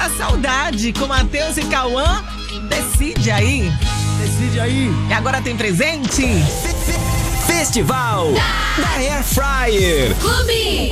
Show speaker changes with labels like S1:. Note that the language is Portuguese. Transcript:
S1: da Saudade com Matheus e Cauã. Decide aí.
S2: Decide aí.
S1: E agora tem presente?
S3: Festival da Air Fryer.
S4: Clube.